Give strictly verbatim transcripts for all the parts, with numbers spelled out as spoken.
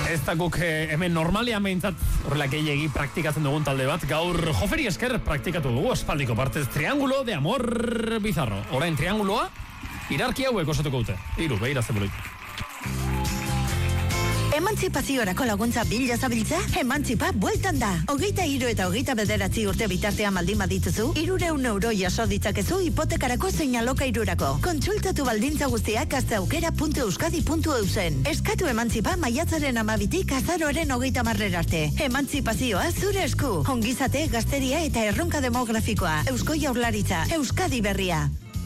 Ez da guk hemen normalian behintzat horrela gehiegi praktikatzen dugun talde bat, gaur joferi esker praktikatu dugu espaldiko partez triangulo de amor bizarro. Orain trianguloa, irarki hauek osatuko dute. Hiru, behira zeburik. Emantzipaziorako laguntza bila zabiltza? Emantzipa bueltan da. Hogeita hiru eta hogeita bederatzi urte bitartean baldin badituzu, hirureun euro jaso ditzakezu hipotekarako zein alokairurako. Kontsultatu baldintza guztiak gazteaukera puntu euskadi puntu eusen. Eskatu emantzipa maiatzaren amabitik azaroaren hogeita marrer arte. Emantzipazioa zure esku. Ongizate, gazteria eta erronka demografikoa. Eusko Jaurlaritza, Euskadi berria.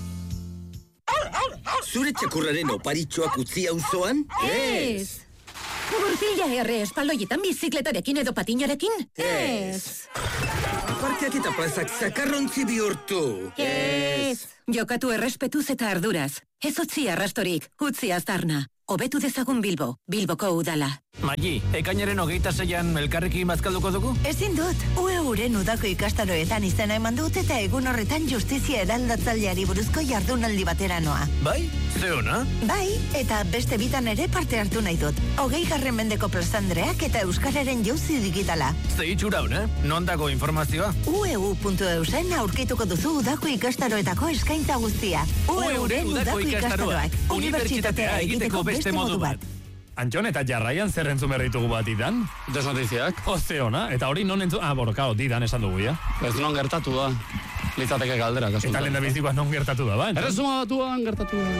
Zure txakurraren oparitxoak utzi auzoan? Ez! Gurpila erre espaldoietan bizikletarekin edo patinarekin? Ez! Parkeak eta plazak zakarrontzi bihurtu? Ez! Jokatu errespetuz eta arduraz. Ez utzi arrastorik, utzi aztarna. Hobetu dezagun Bilbo, Bilboko udala. Magi, ekainaren hogeita zeian elkarrekin bazkalduko dugu? Ezin dut, U E uren udako ikastaroetan izena eman dut eta egun horretan justizia eraldatzaileari buruzko jardunaldi batera noa. Bai? Ze ona? Bai, eta beste bitan ere parte hartu nahi dut. Hogei garren mendeko plazandreak eta euskararen jauzi digitala. Ze itxura hona, non dago informazioa? U E U puntu eusen aurkituko duzu udako ikastaroetako eskaintza guztia. U E uren udako ikastaroak, unibertsitatea egiteko beste modu bat. Antxon, eta jarraian zer entzun berritugu bat Didan? Desnotiziak. Oze ona, eta hori non entzun... Ah, boro, kao, Didan esan dugu, ja? Ez non gertatu da. Litzateke galdera, kasu. Eta lehen da bizikoa non gertatu da, ba? Erresuma batuan gertatu da.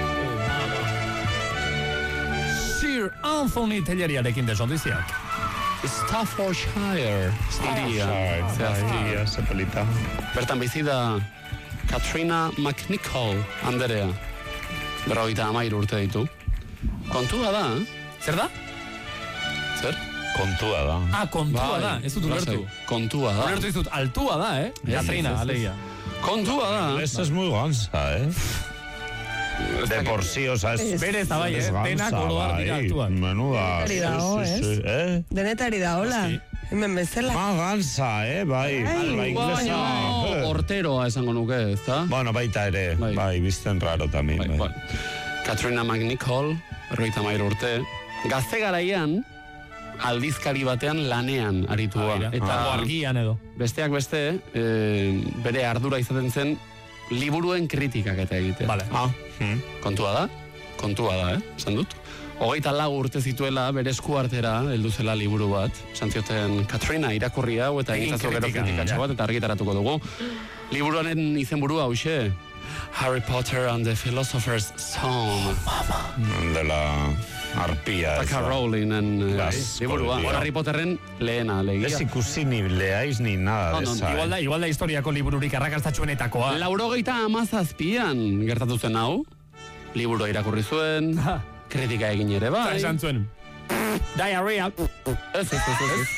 Sir Anthony Telleriarekin desnotiziak. Staffordshire. Iria. Iria, sepelita. Bertan bizi da Katrina McNichol Anderea. Berrogeita amairu urte ditu. Kontua da, eh? Zer da? Zer? Kontua da. Ah, kontua Bai, da, ez dut ulertu. Kontua da. Ulertu izut, altua da, eh? Katrina, aleia. Kontua da. Esta es muy gansa, eh? De por sí, o sea, es... Berez da bai, eh? es gansa, Denak oroar dira bai. altuak. Menuda. Denetari dago, sí, sí, ez? sí, eh? Denetari da, hola. Hemen bezala. Ma gansa, eh? Bai, bai, inglesa. Baina, orteroa esango nuke, ez da? Bueno, baita ere, Bai. bai, bizten raro también. Bai, bai. Katrina McNichol, berrogeita hamairu urte, gazte garaian, aldizkari batean lanean aritu da. Eta argian edo. Besteak beste, e, bere ardura izaten zen, liburuen kritikak eta egite. Vale. Ah, hmm. Kontua da, kontua da, eh, esan dut. Hogeita lau urte zituela bere eskuartera heldu zela liburu bat. Esan zioten, Katrina irakurri hau eta Egin egitzazu gero kritika, kritikatxo ja. bat eta argitaratuko dugu. Liburuaren izenburua hauxe, Harry Potter and the Philosopher's Stone. De la arpia. Taka Rowlingen eh, liburua. Bueno. Harry Potterren lehena legia. Ez ikusi ni leáis ni nada No, de no, esa. Igual da, igual da historiako libururik arrakastatxuenetakoa. Laurogeita amazazpian gertatu zen hau. Liburua irakurri zuen, kritika egin ere Eta bai. esan zuen. Diarrhea. Ez, ez, ez, ez, ez.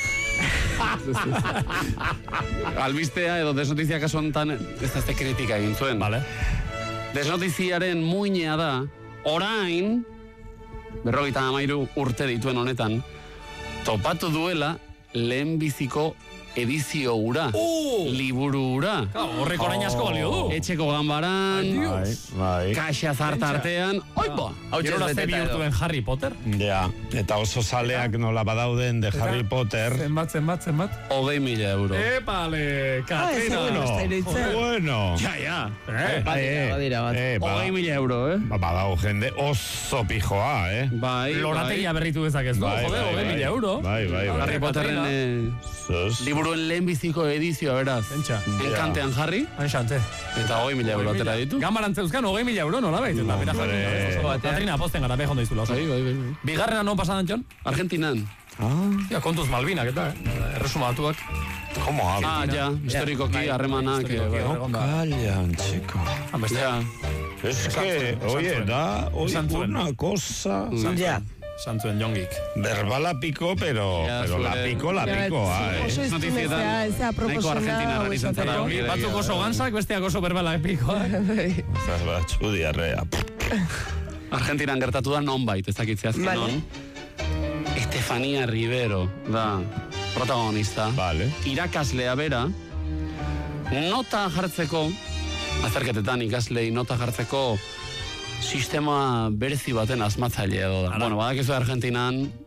Albistea edo desnotizia kasu honetan ez da kritika egin zuen. Vale. Desnotiziaren muinea da, orain, berrogeita hamairu urte dituen honetan, topatu duela lehenbiziko edizio ura, Uh! liburu ura. Horrek orain asko balio du. Etxeko ganbaran, Bai, bai. kaxa zartartean, oipa! Gerora ze bihurtu den Harry Potter? Ja, eta oso saleak nola badauden de Harry Potter. Zenbat, zenbat, zenbat? Hogei mila euro. Epale, Katrina. bueno, ez da iruditzen. Bueno. Ja, ja. Eh, Badira, badira, bat. eh, ba- Hogei mila euro, eh? ba- Badau jende oso pijoa, eh? Bai, Lorategia berritu dezakezu, Bai, jode, bai, hogei bai. mila euro. Bai, bai, bai. Harry Potterren eh, Sos. liburuen lehenbiziko edizioa, beraz. Pentsa. Enkantean jarri, Hainxante. eta hogei mila euro atera ditu. Gambaran zeuzkan, hogei mila euro, nola behit? Eta bera Hombre. jakin, oso, Katrina aposten gara, behondo izula oso. Bai, bai, bai, bai. Bigarrena non pasadan, John? Argentinan. Ja, kontuz Malvinak, eta, eh? Erresuma batuak. ¿Cómo habla? Ah, ja, historikoki harremanak. eh, bai. No callan, chico. Ja, Es que, oye, da oye, Esan zuen. una cosa... Ja. Santzuen jongik. Verbal la pico, pero, Ya, pero la zure- pico, la Ja, pico, ah, eh. Oso iztunezea, ez da nahiko proposena. argentinarra hau izan zara. esateko. hori da, Batzuk ja. oso gansak, besteak oso berbala epiko, eh? Bai. Estás batxu diarrea. Argentinan gertatu da nonbait, ez dakitzea azken Vale. non. Estefania Rivero da protagonista. Vale. Irakaslea bera, nota jartzeko, azerketetan ikaslei nota jartzeko sistema berezi baten asmatzaile edo da. Bueno, badakizu Argentinan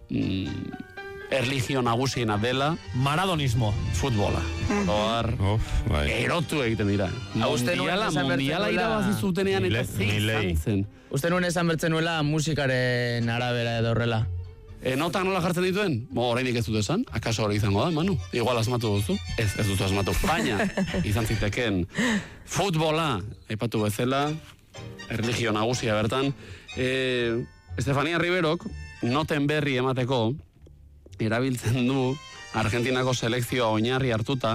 mm, erlijio nagusiena dela Maradonismo. futbola. Oar, Uf, bai. erotu egiten dira. uste nuen Mundiala, esan mundiala bertzen irabazi nuela- zutenean eta Mile- zein Milei. izan zen. Uste nuen esan bertzen nuela musikaren arabera edo horrela. E, notak nola jartzen dituen? Bo, orainik ez dut esan, akaso hori izango da, Manu? Igual asmatu duzu? Ez, ez duzu asmatu. Baina, izan ziteken, futbola, aipatu bezala, erlijio nagusia bertan, e, Estefania Riberok, noten berri emateko, erabiltzen du, Argentinako selekzioa oinarri hartuta,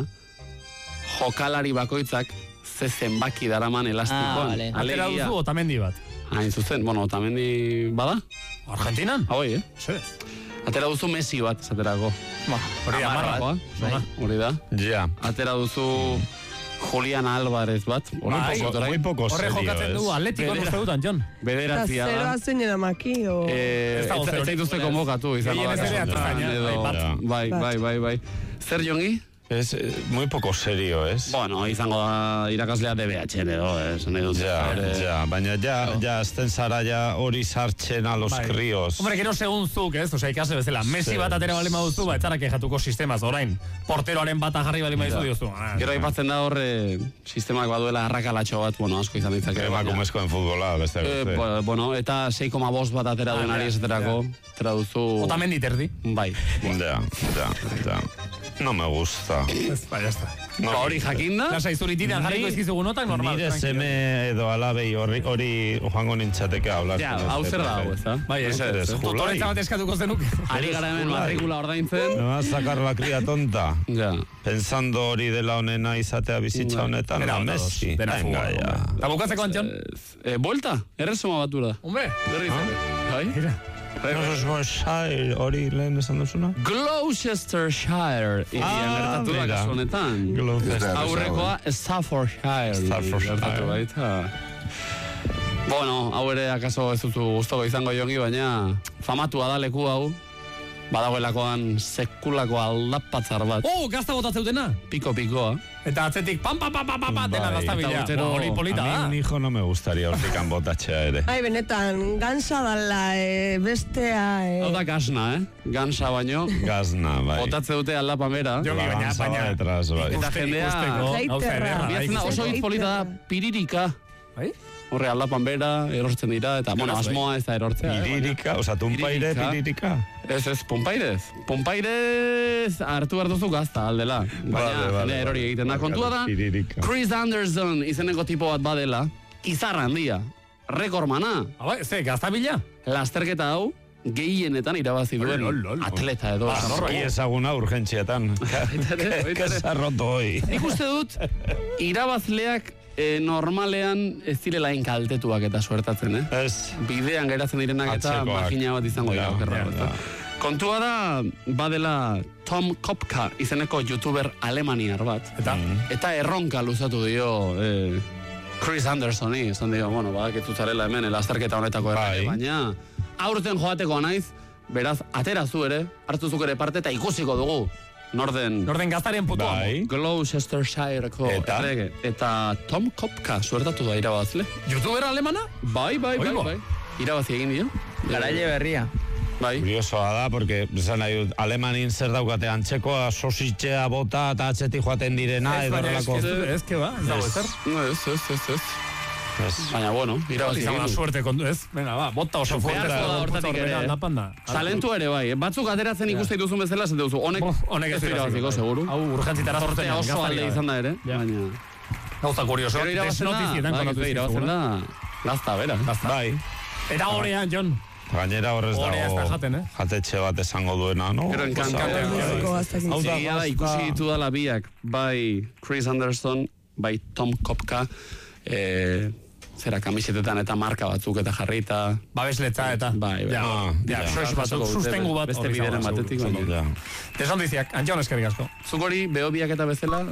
jokalari bakoitzak, ze zenbaki daraman elastikoan. Ah, vale. Atera Alegia, duzu Otamendi bat. hain zuzen, bueno, Otamendi bada? Argentinan? Hau, eh? Zer. Atera duzu Messi bat, esaterako. Hori da, marra. Amarrakoa, Zona. hori da. Ja. Atera duzu Julian Álvarez bat. Muy Bai, poco, orain. muy poco Horre serio, jokatzen du ez? Atletiko Bedera. uste dutan, Jon. Eta Bederatzia zero da. azein eramaki, o... Eh, Ez dago ez- zero. ez zaituzte konbokatu, izango da. Gehienez ere kasu honetan, atzaina, edo- bai, bat. Bai, bai, bai, bai. Zer jongi? Es eh, muy poco serio, ez? Bueno, izango da irakaslea D B H edo, esan nahi dut. Ja, Ere- ja, baina ja, ja, azten zara ja hori sartzen a los Bai. críos. Hombre, gero segun zuk, ez? Osea, ikasle bezala. Messi Sí. bat atera bali maduzu, ba, etxarak ejatuko sistemaz, orain. Porteroaren bata jarri bali maizu diozu. Ah, Gero aipatzen da horre sistemak baduela arrakalatxo bat, bueno, asko izan ditzake. baina- Emakumezkoen futbola, beste Eh, beste. bo- bueno, eta sei koma bost bat atera Ah, duenari ja, esaterako, atera duzu... Otamendi terdi. Bai. Ja, ja, ja. No me gusta. Ez, ba, jazta. No, Ba, hori jakinda? Lasa, izurititan jarriko izkizugu notak, normal. Nire tranquilo. seme edo alabei hori, hori joango nintzateke hablar. Ja, hau zer da hau, ez da? Bai, ez, Eres ez. Julai. Tutoretza bat eskatuko zenuk. Ari gara hemen Julai. matrikula ordaintzen. Me vas a sacar la cría tonta. Ja. Pensando hori dela honena izatea bizitza honetan, Dena la ondo, Messi. dena Venga, fuga, ja. hombre. Eta bukatzeko, Antxon? E, buelta, erresuma batura da. Hombre, Berriz ere. Bai? Gloucestershire, hori lehen esan duzuna? Gloucestershire irian Ah, gertatu da mira. kasu honetan. Gloucester. Aurrekoa Staffordshire. Staffordshire. Gertatu baita. Bueno, hau ere akaso ez duzu gustoko izango jongi, baina famatua da leku hau. Badagoelakoan sekulako aldapatzar bat. oh, gazta botatzeutena. Piko-pikoa. Eta atzetik, pam, pam, pam, pam, pam, pam, dena Bai, gazta bila. eta urtero- Hori polita A mí da. un hijo no me gustaría hortikan botatzea ere. Ai, benetan, gansa dala, e, bestea, e... Hau da gasna, eh? Gansa baino. Gazna, bai. Botatze dute aldapamera. Jo, La baina, gansa baina- va detrás, bai. Eta jendea... Ikusteko, gauza Haterra. ederra. Biatzen da, oso hitz polita da, piririka. Bai? Horre aldapan bera, erortzen dira, eta, bueno, Garaz, bai. asmoa ez da erortzea. eh, Piririka, osa, tumpaire, Piririka. piririka. baina- Ez, ez, pompairez. Pompairez hartu behar duzu gazta, aldela. Baina, Vale, vale, jendea erori vale. egiten da. Kontua da, Piririka. Chris Anderson izeneko tipo bat badela, izarra handia, rekordmana, Aba, ze, gazta bila? lasterketa hau, gehienetan irabazi duen Lol, lol, lol. atleta edo. esan Hori ezaguna urgentzietan. ere, Que se ha roto hoy. Nik uste dut, irabazleak eh, normalean ez direla inkaltetuak eta suertatzen, eh? Ez. Bidean geratzen direnak eta Atzekoak. makina bat izango dira. Ja, okerra, ja, ez da. ja. Kontua da, badela Tom Kopka izeneko youtuber alemaniar bat. Eta? Eta erronka luzatu dio eh, Chris Andersoni, esan dio, bueno, badakitu zarela hemen, elastarketa honetako errege, Bai. baina aurten joateko naiz, beraz, atera zu ere, hartu zuk ere parte eta ikusiko dugu. Norden Norden gaztaren putua. Bai. Gloucestershireko Eta? errege. Eta Tom Kopka suertatu da irabazle. Youtuber alemana? Bai, bai, bai, Oigo. bai. Irabazi egin dio. Garaile berria. Bai. Kuriosoa da, porque, esan nahi dut, Alemanin zer daukate antzekoa, sositzea bota eta atzetik joaten direna, Ez, edo baina horrelako. ez, ez, que ba, ez dago ezer. No, ez, ez, ez, ez. Ez. Baina, bueno, irabazi Izan egin da du. suerte kondu, ez? Venga, ba, bota oso fuerte. Beharko da hortatik ere, eh? Aldapan da. Talentua ere bai, eh? Batzuk ateratzen ikuste dituzun bezala, esan duzu, honek, Bo, honek ez du irabaziko, bai. seguru. Hau urgentzitara Sortea sortean. oso alde izan da ere, Ja. baina... Gauza kurioso. Gero irabazten da, Desnotizietan bai, kontatu irabazten izkizuguna. da, gazta, bera. Bai. Eta horean, Jon. Gainera horrez Horea ez da dago jaten, eh? jatetxe bat esango duena, no? Gero enkantea. Muziko gaztakin. Hau da, Egia da, gazta. ikusi ditu dala biak, bai Chris Anderson, bai Tom Kopka, eh, zera kamisetetan eta marka batzuk eta jarrita. Babesletza eta. Bai, bai. Ja, Ah, ja, ja. sois batzuk, Jasoko dute, sustengu bat. beste hori bideren izango da, batetik, seguru, baina. seguru. Ja. Desondiziak, Antxon eskerrik asko. Zuk hori behobiak eta bezala,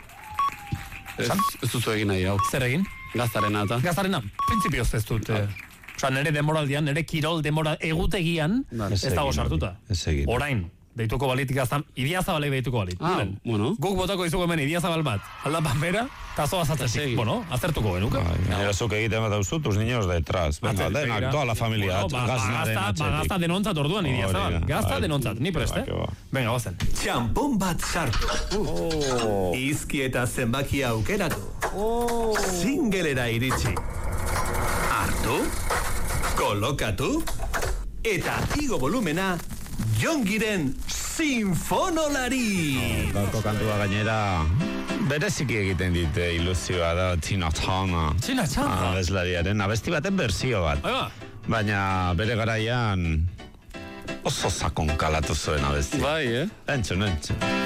ez, ez duzu egin nahi, hau. Zer egin? Gaztarena eta. Gaztarena, printzipioz ez dut. eh, Osa, nire demoraldian, nire kirol demora egutegian, Bai. ez dago Ez egin sartuta. hori, ez egin. Orain, deituko balit gaztan, Idiazabalek deituko balit. Ah, Miren, bueno. Guk botako izuko hemen Idiazabal bat, aldapan bera, eta zoaz atzetik. Bueno, aztertuko genuke. Gainera zuk egiten bat dauzu, tus niños detrás. Venga, Atzetik, denak, begira. toda la familia, Bueno, ba- gaznaren bagazta- atzetik. Bagazta denontzat orduan Idiazabal. Hori da. Gazta Bai. denontzat, ni preste. Ba, ke ba. Venga, gozen. Txampon bat sartu. Oh. Izki eta zenbaki aukeratu. Singelera iritsi. Hartu, kolokatu, eta igo volumena Jongiren sinfonolari. Gaurko kantua gainera bereziki egiten dite ilusioa da Tina Turner. Tina Turner? Abeslariaren abesti baten berzio bat. Aiba. Baina bere garaian oso sakon kalatu zuen abesti. Bai, eh? Entzun, entzun.